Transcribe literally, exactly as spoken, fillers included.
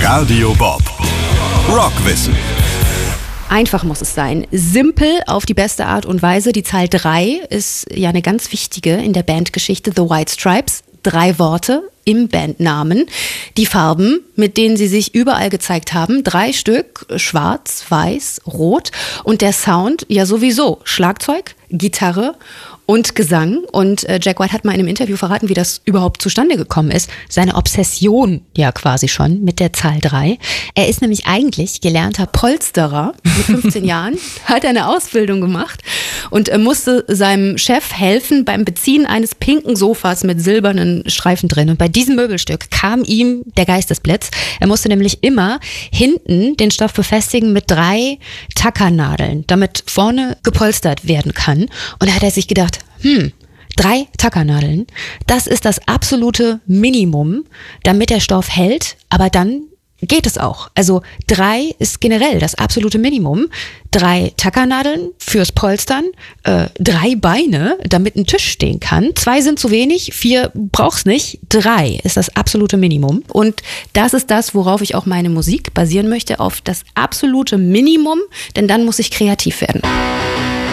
Radio Bob. Rockwissen. Einfach muss es sein. Simpel auf die beste Art und Weise. Die Zahl drei ist ja eine ganz wichtige in der Bandgeschichte The White Stripes. Drei Worte im Bandnamen. Die Farben, mit denen sie sich überall gezeigt haben. Drei Stück, schwarz, weiß, rot. Und der Sound, ja sowieso. Schlagzeug, Gitarre und Gesang. Und äh, Jack White hat mal in einem Interview verraten, wie das überhaupt zustande gekommen ist. Seine Obsession ja quasi schon mit der Zahl drei. Er ist nämlich eigentlich gelernter Polsterer. Mit fünfzehn Jahren hat er eine Ausbildung gemacht und äh, musste seinem Chef helfen beim Beziehen eines pinken Sofas mit silbernen Streifen drin. Und bei diesem Möbelstück kam ihm der Geistesblitz. Er musste nämlich immer hinten den Stoff befestigen mit drei Tackernadeln, damit vorne gepolstert werden kann. Und da hat er sich gedacht, hm, drei Tackernadeln, das ist das absolute Minimum, damit der Stoff hält, aber dann geht es auch. Also drei ist generell das absolute Minimum. Drei Tackernadeln fürs Polstern, äh, drei Beine, damit ein Tisch stehen kann. Zwei sind zu wenig, vier brauchst nicht. Drei ist das absolute Minimum. Und das ist das, worauf ich auch meine Musik basieren möchte, auf das absolute Minimum, denn dann muss ich kreativ werden.